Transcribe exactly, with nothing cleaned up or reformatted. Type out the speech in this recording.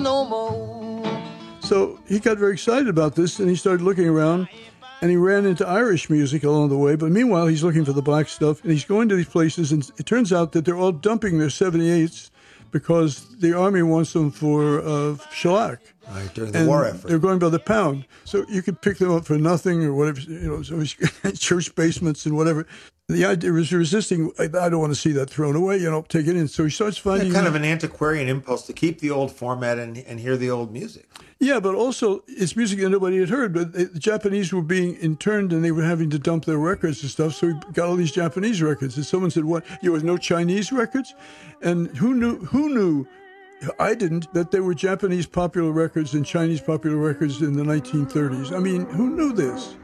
no more. So he got very excited about this, and he started looking around, and he ran into Irish music along the way. But meanwhile, he's looking for the black stuff, and he's going to these places, and it turns out that they're all dumping their seventy-eights because the Army wants them for uh, shellac. Right, during the and war effort. They're going by the pound. So you could pick them up for nothing or whatever, you know, so church basements and whatever. The idea was resisting, I don't want to see that thrown away, you know, take it in. So he starts finding... Yeah, kind of an antiquarian impulse to keep the old format and, and hear the old music. Yeah, but also it's music that nobody had heard. But the Japanese were being interned and they were having to dump their records and stuff. So he got all these Japanese records. And someone said, what, there was no Chinese records? And who knew, who knew, I didn't, that there were Japanese popular records and Chinese popular records in the nineteen thirties. I mean, who knew this?